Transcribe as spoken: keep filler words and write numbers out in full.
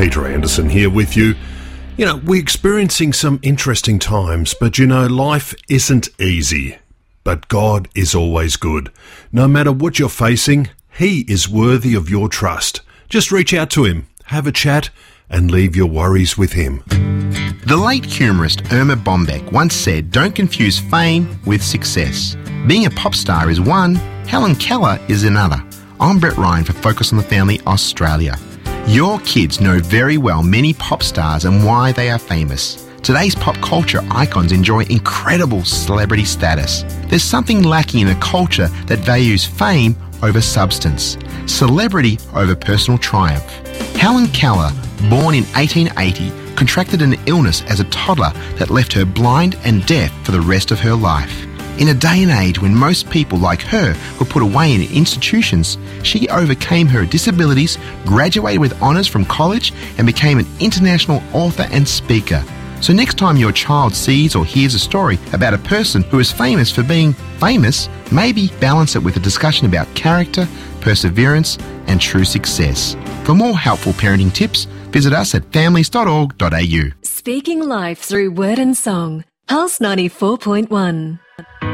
Peter Anderson here with you. You know, we're experiencing some interesting times, but you know, life isn't easy. But God is always good. No matter what you're facing, He is worthy of your trust. Just reach out to Him, have a chat, and leave your worries with Him. The late humorist Irma Bombeck once said, "Don't confuse fame with success. Being a pop star is one, Helen Keller is another." I'm Brett Ryan for Focus on the Family Australia. Your kids know very well many pop stars and why they are famous. Today's pop culture icons enjoy incredible celebrity status. There's something lacking in a culture that values fame over substance, celebrity over personal triumph. Helen Keller, born in eighteen eighty, contracted an illness as a toddler that left her blind and deaf for the rest of her life. In a day and age when most people like her were put away in institutions, she overcame her disabilities, graduated with honours from college, and became an international author and speaker. So next time your child sees or hears a story about a person who is famous for being famous, maybe balance it with a discussion about character, perseverance, and true success. For more helpful parenting tips, visit us at families dot org dot a u. Speaking life through word and song. Pulse ninety-four point one.